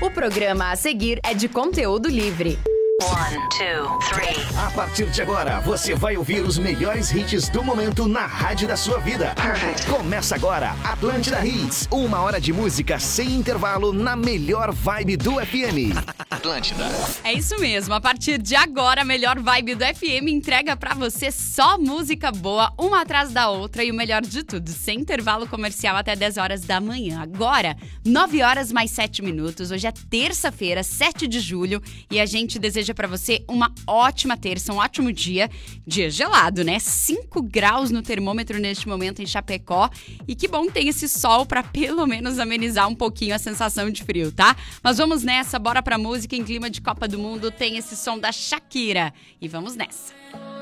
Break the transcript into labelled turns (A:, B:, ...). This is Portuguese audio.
A: O programa a seguir é de conteúdo livre.
B: 1, 2, 3.
C: A partir de agora, você vai ouvir os melhores hits do momento na rádio da sua vida.
B: Perfect.
C: Começa agora, Atlântida Hits. 1 hora de música sem intervalo na melhor vibe do FM. Atlântida.
D: É isso mesmo, a partir de agora, a melhor vibe do FM entrega pra você só música boa, uma atrás da outra e o melhor de tudo, sem intervalo comercial até 10 horas da manhã. Agora, 9 horas mais 7 minutos, hoje é terça-feira, 7 de julho, e a gente deseja pra você uma ótima terça, um ótimo dia. Dia gelado, né? 5 graus no termômetro neste momento em Chapecó. E que bom que tem esse sol pra pelo menos amenizar um pouquinho a sensação de frio, tá? Mas vamos nessa, bora pra música em clima de Copa do Mundo. Tem esse som da Shakira. E vamos nessa.